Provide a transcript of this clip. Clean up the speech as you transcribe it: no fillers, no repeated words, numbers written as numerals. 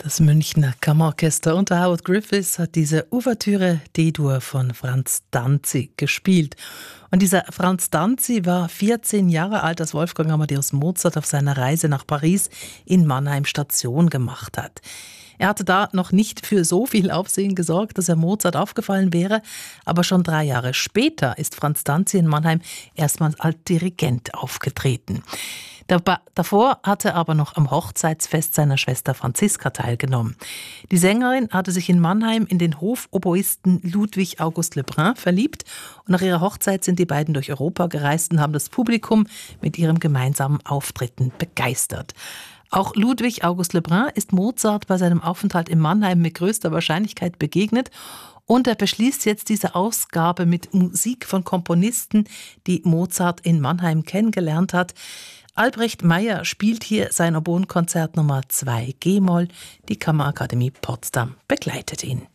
Das Münchner Kammerorchester unter Howard Griffiths hat diese Ouvertüre D-Dur von Franz Danzig gespielt. Und dieser Franz Danzig war 14 Jahre alt, als Wolfgang Amadeus Mozart auf seiner Reise nach Paris in Mannheim Station gemacht hat. Er hatte da noch nicht für so viel Aufsehen gesorgt, dass er Mozart aufgefallen wäre, aber schon 3 Jahre später ist Franz Danzig in Mannheim erstmals als Dirigent aufgetreten. Davor hatte er aber noch am Hochzeitsfest seiner Schwester Franziska teilgenommen. Die Sängerin hatte sich in Mannheim in den Hofoboisten Ludwig August Lebrun verliebt und nach ihrer Hochzeit sind die beiden durch Europa gereist und haben das Publikum mit ihrem gemeinsamen Auftreten begeistert. Auch Ludwig August Lebrun ist Mozart bei seinem Aufenthalt in Mannheim mit größter Wahrscheinlichkeit begegnet und er beschließt jetzt diese Ausgabe mit Musik von Komponisten, die Mozart in Mannheim kennengelernt hat. Albrecht Meyer spielt hier sein Oboenkonzert Nummer 2 G-Moll. Die Kammerakademie Potsdam begleitet ihn.